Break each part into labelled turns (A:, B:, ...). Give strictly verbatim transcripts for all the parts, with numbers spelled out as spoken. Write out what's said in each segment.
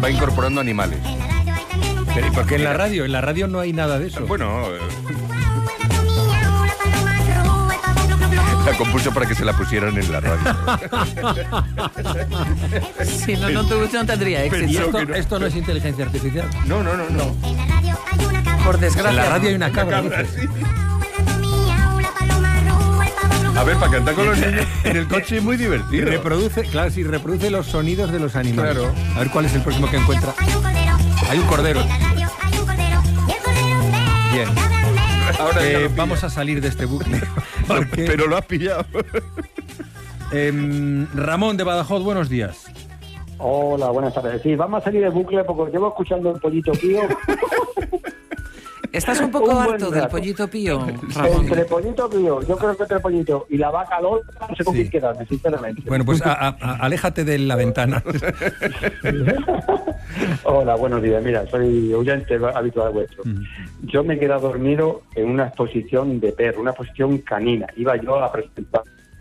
A: va incorporando animales.
B: Pero ¿por qué en la radio? En la radio no hay nada de eso.
A: Bueno, eh, la compuso para que se la pusieran en la radio.
C: Si no, no, no tendría éxito.
B: ¿Y esto,
A: no.
B: esto no es inteligencia artificial?
A: No, no, no, no.
C: Por desgracia.
B: En la radio hay
C: no.
B: una cabra.
A: Una cabra,
B: dices.
A: sí. A ver, para cantar con los niños en el coche es muy
B: Y
A: divertido.
B: reproduce, claro, sí, reproduce los sonidos de los animales.
A: Claro.
B: A ver cuál es el próximo que encuentra. Hay un cordero. Bien.
A: Ahora ya
B: Eh,
A: lo pilla.
B: vamos a salir de este bucle. porque,
A: Pero lo has pillado.
B: em, Ramón de Badajoz, buenos días.
D: Hola, buenas tardes. Sí, vamos a salir de bucle porque llevo escuchando el Pollito Pío.
C: Estás un poco
D: Un buen
C: harto del
D: rato.
C: Pollito Pío, Ramón.
D: Entre Pollito Pío, yo creo que entre Pollito y la vaca Lola, no sé con
B: Sí.
D: quién quedarme, sinceramente.
B: Bueno, pues a- a- a- aléjate de la ventana.
D: Hola, buenos días. Mira, soy oyente habitual vuestro. Yo me he quedado dormido en una exposición de perro, una exposición canina. Iba yo a presentar.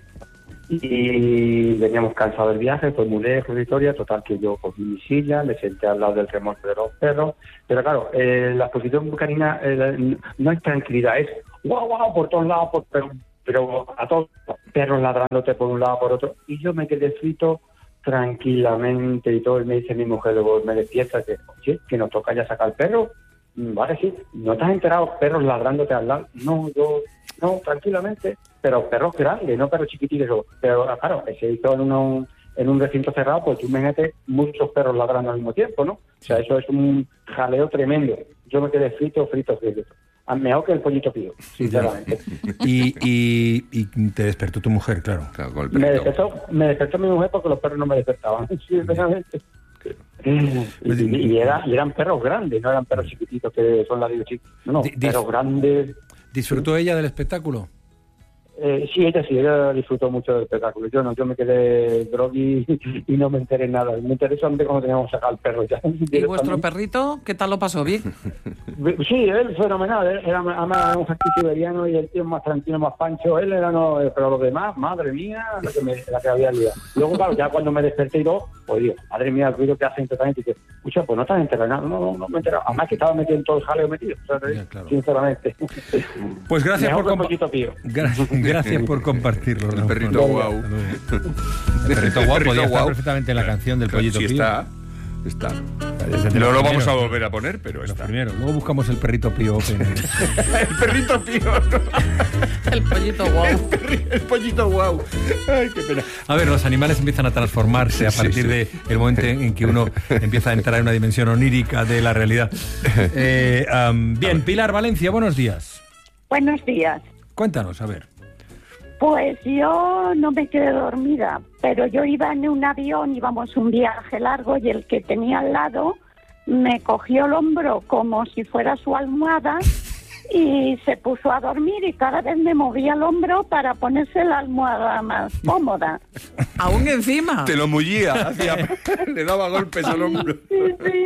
D: Y veníamos cansados del viaje, fue muy lejos de historia, total que yo cogí mi silla, me senté al lado del remolque de los perros, pero claro, eh, la exposición canina eh, no es tranquilidad, es guau guau por todos lados, por, pero, pero a todos los perros ladrándote por un lado por otro, y yo me quedé frito tranquilamente y todo, y me dice mi mujer, luego me despierta, que oye, que nos toca ya sacar el perro. Vale, sí, ¿no te has enterado? Perros ladrándote al lado. No, yo, no, tranquilamente, pero perros grandes, no perros chiquititos. Pero claro, se hizo en, uno, en un recinto cerrado, pues tú me metes muchos perros ladrando al mismo tiempo, ¿no? O sea, eso es un jaleo tremendo. Yo me quedé frito, frito, frito. Mejor que el Pollito Pío, sinceramente.
B: Y, y, y te despertó tu mujer, claro.
A: Claro, con el
D: Me
A: perrito.
D: despertó, me despertó mi mujer porque los perros no me despertaban. Sí, realmente. Y, y, era, y eran perros grandes, no eran perros chiquititos que son ladrillos chicos. No, no,
B: Di- dis-
D: perros grandes.
B: ¿Disfrutó ella del espectáculo?
D: Eh, sí, ella sí, ella disfrutó mucho del espectáculo. Yo no, yo me quedé groggy y no me enteré nada. Me enteré solamente cuando teníamos que sacar al perro ya.
C: ¿Y vuestro perrito qué tal lo pasó? ¿Bien?
D: Sí, él fenomenal. Él era además un husky siberiano y el tío más tranquilo, más pancho. Él era no, pero los demás, madre mía, la que, me, la que había liado. Luego, claro, ya cuando me desperté y todo, pues digo, madre mía, el ruido que hace totalmente. Y que, escucha, pues no estás enterado, no, no, no, no me he enterado. Además que estaba metido en todo el jaleo metido, o sea,
B: Ya, claro.
D: sinceramente.
B: Pues gracias
D: Mejor
B: por
D: que el
B: compa-
D: Pollito Pío.
B: Gra- gracias por compartirlo.
A: El
B: Ramón.
A: perrito guau.
B: El perrito guau
A: El perrito
B: podía estar
A: guau.
B: perfectamente en la canción del
A: Claro,
B: Pollito
A: sí
B: Pío.
A: está, está.
B: Desde
A: No
B: los
A: lo vamos
B: primeros.
A: a volver a poner, pero
B: Los
A: está.
B: primeros. Luego buscamos el perrito Pío Open.
A: El perrito Pío.
C: El Pollito guau.
A: El, perri- el pollito guau. Ay, qué pena.
B: A ver, los animales empiezan a transformarse a
A: Sí,
B: partir
A: sí.
B: del momento en que uno empieza a entrar en una dimensión onírica de la realidad. Eh, am, bien, Pilar Valencia, buenos días.
E: Buenos días.
B: Cuéntanos, a ver.
E: Pues yo no me quedé dormida, pero yo iba en un avión, íbamos un viaje largo y el que tenía al lado me cogió el hombro como si fuera su almohada y se puso a dormir y cada vez me movía el hombro para ponerse la almohada más cómoda.
C: ¿Aún encima?
A: Te lo mullía, hacía, le daba golpes al hombro.
E: Sí, sí.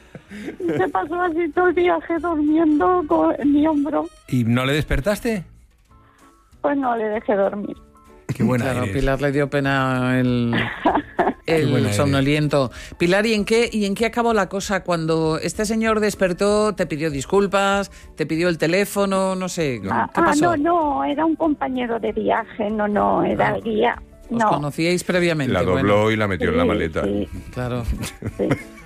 E: Se pasó así todo el viaje durmiendo con mi hombro,
B: ¿Y no le despertaste?
E: pues no le dejé dormir.
B: Qué buena
C: Claro,
B: eres.
C: Pilar le dio pena el,
B: Qué buena
C: el
B: eres.
C: somnoliento. Pilar, ¿y en qué y en qué acabó la cosa cuando este señor despertó? ¿Te pidió disculpas? ¿Te pidió el teléfono? No sé. ¿Qué
E: Ah,
C: pasó?
E: ah, no, no, era un compañero de viaje, no, no, era
C: Ah.
E: el guía.
C: ¿Os
E: No.
C: conocíais previamente?
A: La dobló
C: Bueno,
A: y la metió en la
E: Sí,
A: maleta.
E: sí,
C: claro.
E: sí.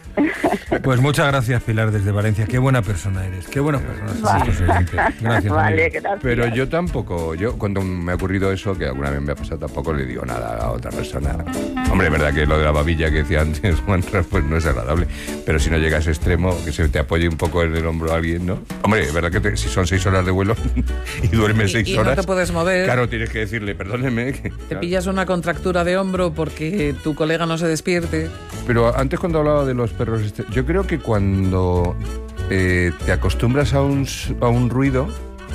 B: Pues muchas gracias, Pilar, desde Valencia. Qué buena persona eres. Qué buena persona eres.
E: Vale.
B: Pues, oyente. Gracias,
E: Vale,
B: amigo.
E: gracias.
A: Pero yo tampoco, yo cuando me ha ocurrido eso, que alguna vez me ha pasado, tampoco le digo nada a otra persona. Hombre, es verdad que lo de la babilla que decía antes Juan, pues no es agradable, pero si no llega a ese extremo, que se te apoye un poco en el hombro a alguien, ¿no? Hombre, es verdad que te- si son seis horas de vuelo y duermes
C: Y-
A: seis
C: y no
A: horas...
C: te puedes mover.
A: Claro, tienes que decirle, perdóneme. Que,
C: Te
A: claro.
C: pillas una contractura de hombro porque tu colega no se despierte.
A: Pero antes cuando hablaba de los perros, este, yo creo que cuando eh, te acostumbras a un, s- a un ruido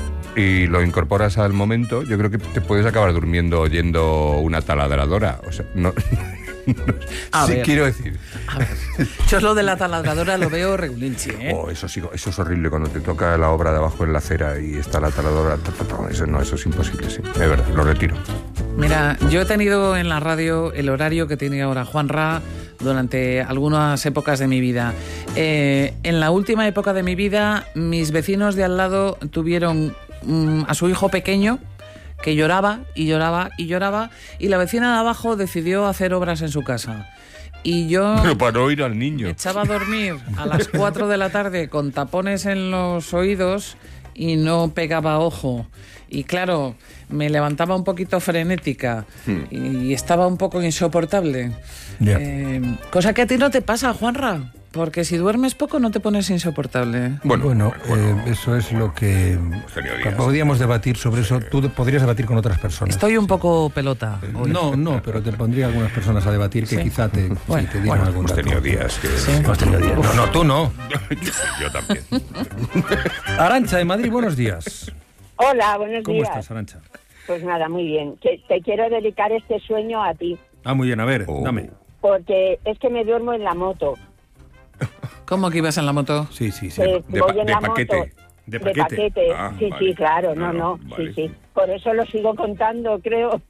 A: y lo incorporas al momento, yo creo que te puedes acabar durmiendo oyendo una taladradora. O sea, no... no-
C: A
A: sí,
C: ver.
A: quiero decir.
C: A ver, yo lo de la taladradora lo veo regulinchi, ¿eh?
A: Oh, eso sí, eso es horrible cuando te toca la obra de abajo en la acera y está la taladradora. ta, ta, ta, Eso no, eso es imposible, sí. De verdad, lo retiro.
C: Mira, yo he tenido en la radio el horario que tiene ahora Juan Ra durante algunas épocas de mi vida. Eh, en la última época de mi vida, mis vecinos de al lado tuvieron mm, a su hijo pequeño, que lloraba y lloraba y lloraba, y la vecina de abajo decidió hacer obras en su casa. Y yo
A: Pero para no oír al niño.
C: me echaba a dormir a las cuatro de la tarde con tapones en los oídos y no pegaba ojo. Y claro, me levantaba un poquito frenética
A: Hmm.
C: y estaba un poco insoportable.
B: Ya.
C: Eh, cosa que a ti no te pasa, Juanra, porque si duermes poco no te pones insoportable.
A: Bueno,
B: Bueno,
A: bueno,
B: eh, eso es lo que
A: tenido días.
B: podríamos debatir sobre eso. Tú podrías debatir con otras personas.
C: Estoy un poco pelota hoy.
B: No, no, pero te pondría algunas personas a debatir que
C: Sí.
B: quizá te, sí,
C: Bueno,
B: te digan algún
A: hemos
B: dato.
A: tenido días que...
B: Hemos tenido días. No, no, tú no.
A: yo, yo también.
B: Arancha de Madrid, buenos días.
F: Hola, buenos
B: ¿Cómo
F: días.
B: estás, Arancha?
F: Pues nada, muy bien. Que te quiero dedicar este sueño a ti,
B: Ah, muy bien, a ver,
A: Oh.
B: dame.
F: porque es que me duermo en la moto.
C: ¿Cómo que ibas en la moto?
B: Sí, sí, sí.
F: Eh,
A: de
F: voy
A: pa-
F: en
A: de
F: la
A: paquete.
F: moto.
B: De
F: De
B: paquete.
F: paquete.
A: Ah,
F: sí,
A: vale.
F: sí, claro.
A: No,
F: No,
A: no,
F: no.
A: vale.
F: Sí, sí. Por eso lo sigo contando, creo.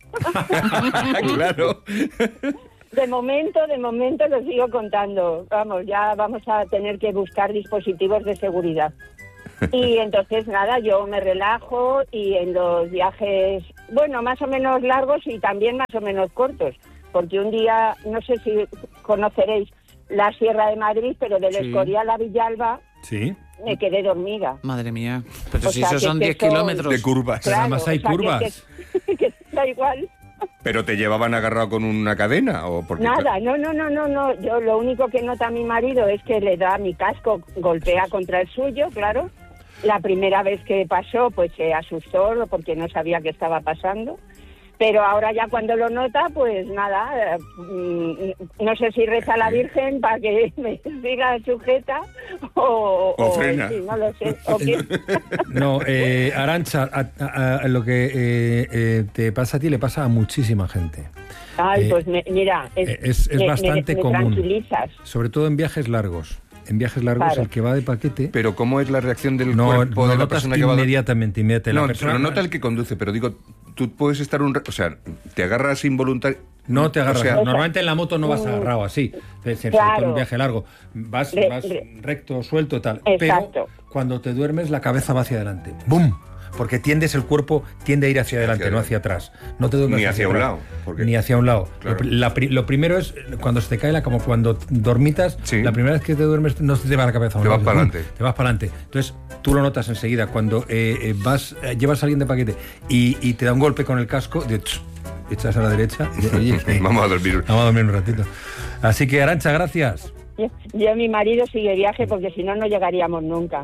A: Claro.
F: De momento, de momento lo sigo contando. Vamos, ya vamos a tener que buscar dispositivos de seguridad. Y entonces, nada, yo me relajo y en los viajes, bueno, más o menos largos y también más o menos cortos. Porque un día, no sé si conoceréis la Sierra de Madrid, pero del
C: Sí.
F: Escorial a Villalba
B: Sí.
F: me quedé dormida.
C: Madre mía, pero
F: O
C: si
F: sea,
C: esos
F: que
C: son
F: es que
C: diez
F: son-
C: kilómetros.
A: De curvas.
B: Pero además hay
F: o sea, que-
B: curvas.
F: Que, que da igual.
A: ¿Pero te llevaban agarrado con una cadena? ¿O porque
F: Nada, no, no, no, no, no. Yo lo único que nota mi marido es que le da mi casco, golpea contra el suyo, claro. La primera vez que pasó, pues se asustó porque no sabía qué estaba pasando. Pero ahora ya cuando lo nota, pues nada, eh, mm, no sé si reza a la Virgen para que me siga sujeta o...
A: O frena.
F: sí, no lo sé. O qué.
B: No, eh, Arancha, a, a- a lo que eh, eh, te pasa a ti le pasa a muchísima gente.
F: Ay,
B: Eh,
F: pues me- mira, es,
B: eh, es- es
F: me-
B: bastante
F: me, me
B: común.
F: tranquilizas.
B: Sobre todo en viajes largos. En viajes largos
F: Claro.
B: el que va de paquete
A: Pero ¿cómo es la reacción del
B: no,
A: cuerpo
B: no
A: de la
B: notas
A: persona que va...
B: inmediatamente, inmediatamente. La
A: No,
B: persona
A: lo nota el que conduce, pero digo, tú puedes estar un... ra- O sea, te agarras involuntario...
B: No te agarras.
A: O sea,
B: Normalmente en la moto no vas agarrado así. Se- se-
F: Claro.
B: Sobre todo en un viaje largo. Vas,
F: Re-
B: vas
F: re-
B: recto, suelto, tal.
F: Exacto.
B: Pero cuando te duermes, la cabeza va hacia adelante. ¡Bum! Porque tiendes el cuerpo, tiende a ir hacia adelante,
A: Hacia
B: no
A: adelante.
B: hacia atrás. No te duermes
A: Ni hacia un
B: atrás.
A: lado, porque-
B: Ni hacia un lado.
A: Claro.
B: Lo, la pri- lo primero es cuando se te cae la como cuando dormitas,
A: Sí.
B: la primera vez que te duermes no se te va la cabeza. a un
A: Te
B: lado,
A: vas para
B: ¡bum!
A: adelante.
B: Te vas para adelante. Entonces tú lo notas enseguida. Cuando eh, eh, vas, eh, llevas a alguien de paquete y, y te da un golpe con el casco, de tss, echas a la derecha. Y, oye, eh,
A: Vamos a dormir.
B: Vamos a dormir un ratito. Así que, Arancha, gracias.
F: Yo, yo, mi marido sigue viaje porque si no, no llegaríamos nunca.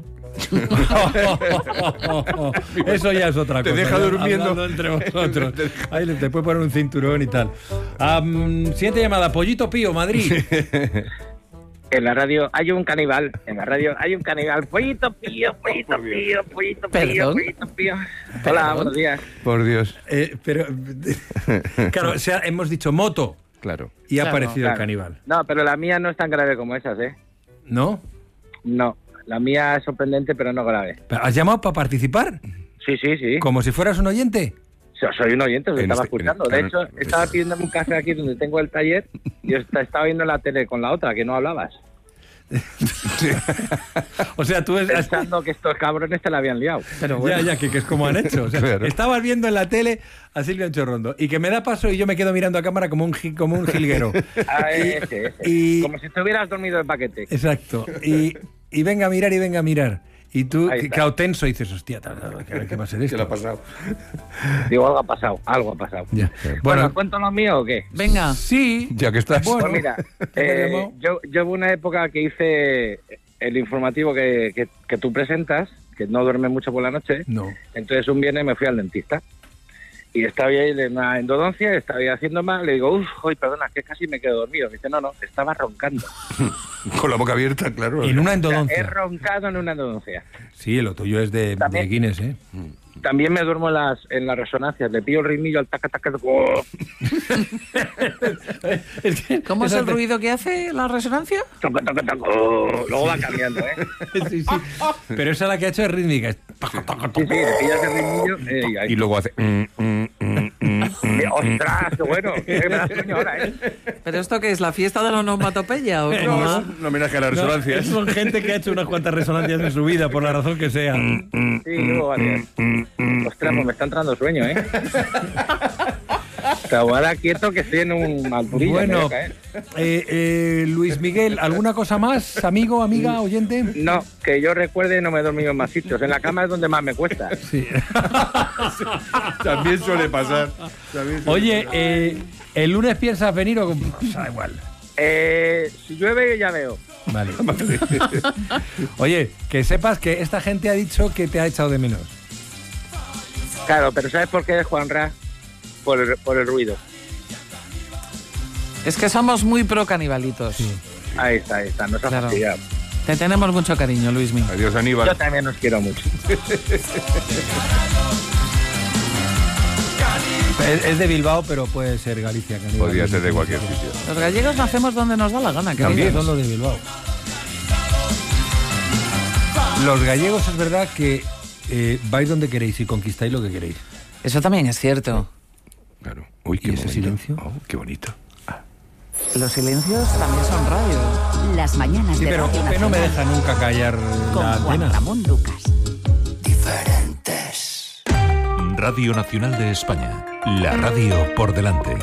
B: Eso ya es otra
A: Te
B: cosa.
A: deja
B: ya,
A: durmiendo.
B: hablando entre vosotros. Ahí le- te puede poner un cinturón y tal. Am, siguiente llamada, Pollito Pío, Madrid.
G: En la radio hay un caníbal, en la radio hay un caníbal. Pollito pío, pollito
A: Por Dios.
G: pío, pollito
C: ¿Perdón?
G: pío, pollito pío. Hola,
C: ¿Perdón?
G: buenos días.
A: Por Dios.
B: Eh, pero, claro, o sea, hemos dicho moto
A: Claro.
B: y ha
C: Claro.
B: aparecido el
G: Claro.
B: caníbal.
G: No, pero la mía no es tan grave como esas, ¿eh?
B: ¿No?
G: No, la mía es sorprendente, pero no grave.
B: ¿Has llamado para participar?
G: Sí, sí, sí.
B: ¿Como si fueras un oyente?
G: So- Soy un oyente, os
A: En
G: estaba
A: este- en-
G: escuchando. De
A: claro,
G: hecho,
A: en-
G: estaba pidiéndome un café aquí donde tengo el taller y os esta- estaba viendo la tele con la otra, que no hablabas.
B: O sea, tú es,
G: Pensando que estos cabrones te la habían liado.
B: Pero bueno. Ya, ya, que, que es como han hecho. O sea,
A: Claro.
B: estabas viendo en la tele a Silvia Anchorrondo y que me da paso y yo me quedo mirando a cámara como un, gi- como un jilguero.
G: Ah, ese, ese.
B: y-
G: Como si te hubieras dormido el paquete.
B: Exacto. Y, y venga a mirar y venga a mirar. Y tú,
G: Ahí
B: que-
G: está.
B: claro, tenso, y dices, hostia, tal, tal, ¿qué, qué va a ser
A: ¿Qué
B: esto?
A: le ha pasado?
G: Digo, algo ha pasado, algo ha pasado.
B: Ya.
G: Bueno,
B: Bueno,
G: ¿cuento lo mío o qué?
C: Venga.
B: sí.
A: Ya que estás.
B: Bueno.
G: Pues mira,
B: ¿Te
G: eh,
B: llamó?
G: yo, yo hubo una época que hice el informativo que, que, que tú presentas, que no duerme mucho por la noche.
B: No.
G: Entonces un viernes me fui al dentista. Y estaba ahí en una endodoncia, estaba ahí haciendo mal, le digo, uff, hoy perdona, que casi me quedo dormido. Me dice, no, no, estaba roncando.
A: Con la boca abierta, claro.
B: En una
G: O sea, he
B: endodoncia.
G: roncado en una endodoncia.
B: Sí, lo tuyo es de, de
G: También.
B: Guinness, ¿eh?
G: También me duermo en las, en las resonancias, le pillo el ritmillo al taca, taca, ¡oh!
B: Es que-
C: ¿Cómo es
B: esa
C: el
B: te-
C: ruido que hace la resonancia?
G: Toca, toca, toca, ¡oh! Luego va cambiando, ¿eh?
B: Sí, sí. Pero esa la que ha hecho es rítmica. Es-
G: Sí, sí, le pillas el ritmillo eh, y ahí.
A: Y luego hace... mm, mm, mm, mm, mm.
G: ¡Ostras, qué bueno! Me da sueño ahora, ¿eh?
C: ¿Pero esto qué es? ¿La fiesta de la onomatopeya o cómo
A: No,
C: va?
A: es un homenaje a las
B: No,
A: resonancias.
B: son gente que ha hecho unas cuantas resonancias en su vida, por la razón que sea.
G: Sí, llevo varias. Ostras, pues me está entrando sueño, ¿eh? Te voy a dar quieto que estoy en un alturilla.
B: Bueno,
G: me voy a caer.
B: eh, eh, Luis Miguel, ¿alguna cosa más, amigo, amiga, oyente?
G: No, que yo recuerde, no me he dormido en más sitios. En la cama es donde más me cuesta.
B: Sí.
A: También suele pasar. También suele
B: Oye,
A: pasar.
B: eh, ¿el lunes piensas venir o...? Pues, da igual.
G: Eh, si llueve, ya veo.
B: Vale. Oye, que sepas que esta gente ha dicho que te ha echado de menos.
G: Claro, pero ¿sabes por qué es Juanra? Por el, por el ruido.
C: Es que somos muy pro canibalitos.
B: Sí.
G: Ahí está, ahí está. Nos ha
C: Claro.
G: fastidiado.
C: Te tenemos mucho cariño, Luismi.
A: Adiós,
G: Yo
A: Aníbal.
G: también os quiero mucho.
B: Es, es de Bilbao, pero puede ser Galicia. Que
A: Podría ser de cualquier sitio.
C: Los gallegos nacemos donde nos da la gana. querido.
B: También son los de Bilbao. Los gallegos es verdad que eh, vais donde queréis y conquistáis lo que queréis.
C: Eso también es cierto.
A: Claro. Uy,
B: ¿Y
A: qué
B: ese
A: momento.
B: silencio?
A: Oh, qué bonito.
C: Los silencios también son radio.
H: Las mañanas
B: Sí,
H: de
B: pero
H: Radio
B: usted no me
H: Nacional
B: deja nunca callar
H: con
B: la
H: Juan
B: antena.
H: Ramón Lucas.
I: Radio Nacional de España. La radio por delante.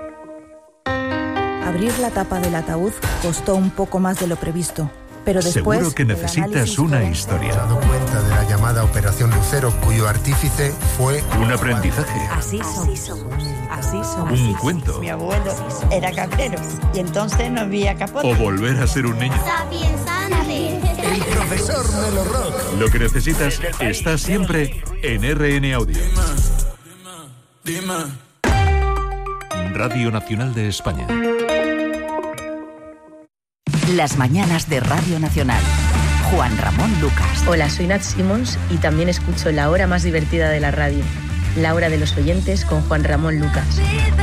J: Abrir la tapa del ataúd costó un poco más de lo previsto, pero después...
I: Seguro que
J: el
I: necesitas
J: análisis
I: una
J: forense-
I: historia.
K: dado cuenta de la llamada Operación Lucero, cuyo artífice fue...
I: Un aprendizaje.
H: Así somos. Así somos.
I: Un cuento.
L: Mi abuelo era cabrero y entonces no había capote.
I: O volver a ser un niño.
K: El profesor Melo Rock.
I: Lo que necesitas está siempre en R N Audio. Radio Nacional de España.
H: Las mañanas de Radio Nacional. Juan Ramón Lucas.
M: Hola, soy Nat Simons y también escucho la hora más divertida de la radio, la hora de los oyentes con Juan Ramón Lucas.